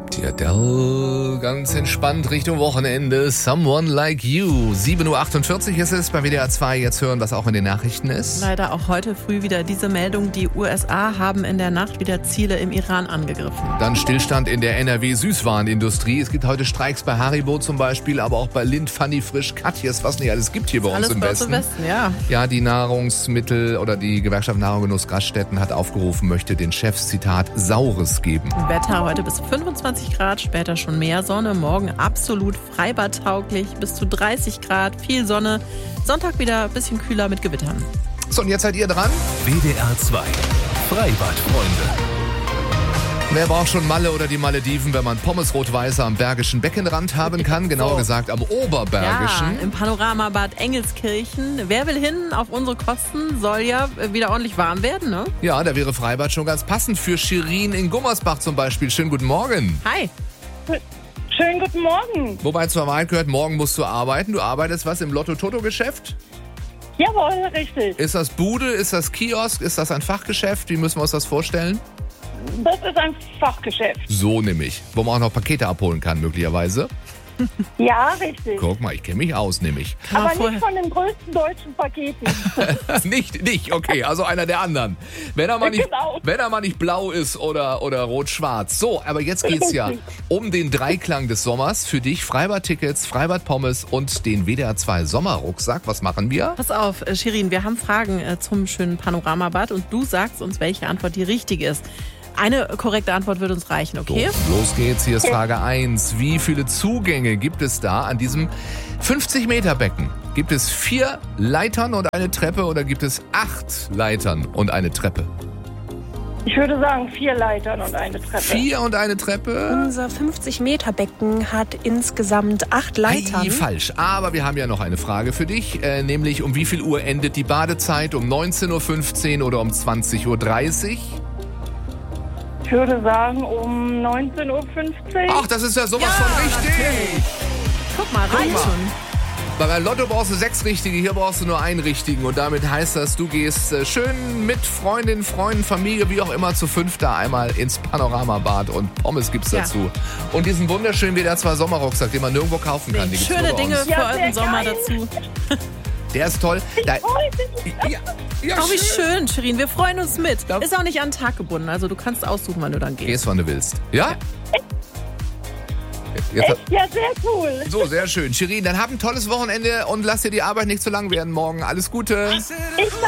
Die Adele, ganz entspannt Richtung Wochenende. Someone Like You. 7.48 Uhr ist es bei WDR 2. Jetzt hören, was auch in den Nachrichten ist. Leider auch heute früh wieder diese Meldung. Die USA haben in der Nacht wieder Ziele im Iran angegriffen. Dann Stillstand in der NRW-Süßwarenindustrie. Es gibt heute Streiks bei Haribo zum Beispiel, aber auch bei Lind, Fanny Frisch, Katjes, was nicht alles gibt hier bei uns Alles im bei uns Westen. im Westen, ja. Ja, die Nahrungsmittel- oder die Gewerkschaft Nahrung und Genuss Gaststätten hat aufgerufen, möchte den Chefs, Zitat, Saures geben. Wetter heute bis 25 Grad, später schon mehr Sonne. Morgen absolut freibadtauglich, bis zu 30 Grad, viel Sonne. Sonntag wieder ein bisschen kühler mit Gewittern. So, und jetzt seid ihr dran. WDR 2. Freibadfreunde. Wer braucht schon Malle oder die Malediven, wenn man Pommes rot-weiß am Bergischen Beckenrand haben kann? Genauer gesagt am Oberbergischen. Ja, im Panoramabad Engelskirchen. Wer will hin auf unsere Kosten? Soll ja wieder ordentlich warm werden, ne? Ja, da wäre Freibad schon ganz passend für Shirin in Gummersbach zum Beispiel. Schönen guten Morgen. Hi. Schönen guten Morgen. Wobei zur Wahrheit gehört, morgen musst du arbeiten. Du arbeitest was im Lotto-Toto-Geschäft? Jawohl, richtig. Ist das Bude? Ist das Kiosk? Ist das ein Fachgeschäft? Wie müssen wir uns das vorstellen? Das ist ein Fachgeschäft. So nämlich. Wo man auch noch Pakete abholen kann, möglicherweise. Ja, richtig. Guck mal, ich kenne mich aus, nämlich. Aber nicht von den größten deutschen Paketen. nicht, okay, also einer der anderen. Wenn er mal Genau. nicht blau ist oder rot-schwarz. So, aber jetzt geht's ja um den Dreiklang des Sommers. Für dich Freibad-Tickets, Freibad-Pommes und den WDR 2 Sommerrucksack. Was machen wir? Pass auf, Shirin, wir haben Fragen zum schönen Panoramabad und du sagst uns, welche Antwort die richtige ist. Eine korrekte Antwort würde uns reichen, okay? So, los geht's. Hier ist Frage 1. Wie viele Zugänge gibt es da an diesem 50-Meter-Becken? Gibt es 4 Leitern und eine Treppe oder gibt es 8 Leitern und eine Treppe? Ich würde sagen 4 Leitern und eine Treppe. 4 und eine Treppe? Unser 50-Meter-Becken hat insgesamt 8 Leitern. Hey, falsch. Aber wir haben ja noch eine Frage für dich. Nämlich, um wie viel Uhr endet die Badezeit? Um 19.15 Uhr oder um 20.30 Uhr? Ich würde sagen um 19.15 Uhr. Ach, das ist ja sowas von richtig. Guck mal, reicht mal. schon. Bei Lotto brauchst du 6 Richtige, hier brauchst du nur einen Richtigen. Und damit heißt das, du gehst schön mit Freundinnen, Freunden, Familie, wie auch immer, zu 5 da einmal ins Panoramabad und Pommes gibt's dazu. Und diesen wunderschönen WDR 2 Sommerrucksack, den man nirgendwo kaufen kann. Die gibt's Schöne nur bei Dinge uns. für Ja, euren sehr Sommer geil. dazu. Der ist toll. Da, ja, Oh, wie schön, Shirin. Wir freuen uns mit. Ist auch nicht an den Tag gebunden. Also du kannst aussuchen, wann du dann gehst. Gehst, wann du willst. Ja? Jetzt, Ja, sehr cool. so, sehr schön. Shirin, dann hab ein tolles Wochenende und lass dir die Arbeit nicht zu lang werden morgen. Alles Gute. Ich